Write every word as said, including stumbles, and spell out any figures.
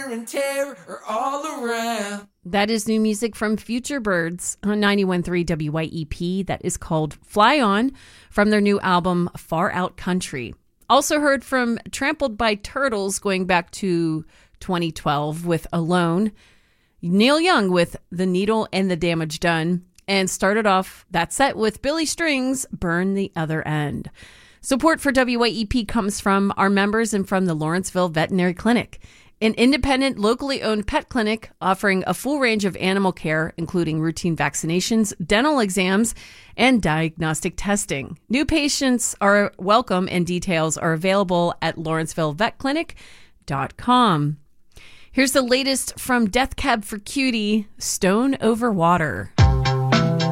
Murder and terror are all around. That is new music from Future Birds on ninety-one point three W Y E P that is called Fly On from their new album Far Out Country. Also heard from Trampled by Turtles going back to twenty twelve with Alone. Neil Young with The Needle and the Damage Done. And started off that set with Billy Strings' Burn the Other End. Support for W Y E P comes from our members and from the Lawrenceville Veterinary Clinic, an independent, locally owned pet clinic offering a full range of animal care, including routine vaccinations, dental exams, and diagnostic testing. New patients are welcome and details are available at lawrenceville vet clinic dot com. Here's the latest from Death Cab for Cutie, Stone Over Water.